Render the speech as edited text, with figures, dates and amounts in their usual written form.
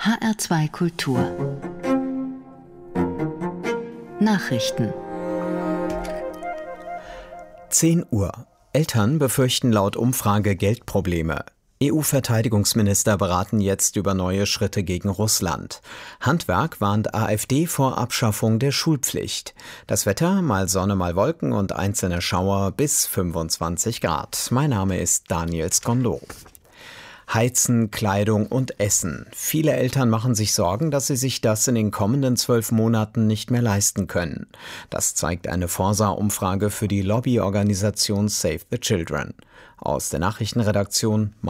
HR2 Kultur Nachrichten 10 Uhr. Eltern befürchten laut Umfrage Geldprobleme. EU-Verteidigungsminister beraten jetzt über neue Schritte gegen Russland. Handwerk warnt AfD vor Abschaffung der Schulpflicht. Das Wetter, mal Sonne, mal Wolken und einzelne Schauer bis 25 Grad. Mein Name ist Daniel Skonlo. Heizen, Kleidung und Essen. Viele Eltern machen sich Sorgen, dass sie sich das in den kommenden 12 Monaten nicht mehr leisten können. Das zeigt eine Forsa-Umfrage für die Lobbyorganisation Save the Children. Aus der Nachrichtenredaktion